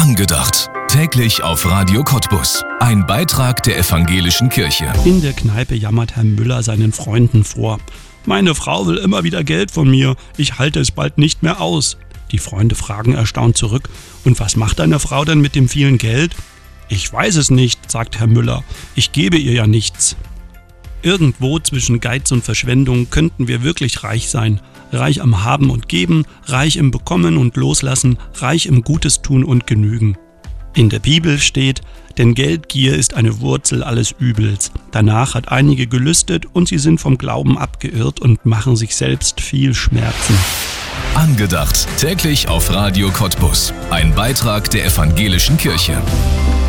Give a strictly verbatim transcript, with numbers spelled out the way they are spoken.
Angedacht. Täglich auf Radio Cottbus. Ein Beitrag der Evangelischen Kirche. In der Kneipe jammert Herr Müller seinen Freunden vor. Meine Frau will immer wieder Geld von mir. Ich halte es bald nicht mehr aus. Die Freunde fragen erstaunt zurück. Und was macht deine Frau denn mit dem vielen Geld? Ich weiß es nicht, sagt Herr Müller. Ich gebe ihr ja nichts. Irgendwo zwischen Geiz und Verschwendung könnten wir wirklich reich sein. Reich am Haben und Geben, reich im Bekommen und Loslassen, reich im Gutes tun und Genügen. In der Bibel steht, denn Geldgier ist eine Wurzel alles Übels. Danach hat einige gelüstet und sie sind vom Glauben abgeirrt und machen sich selbst viel Schmerzen. Angedacht. Täglich auf Radio Cottbus. Ein Beitrag der Evangelischen Kirche.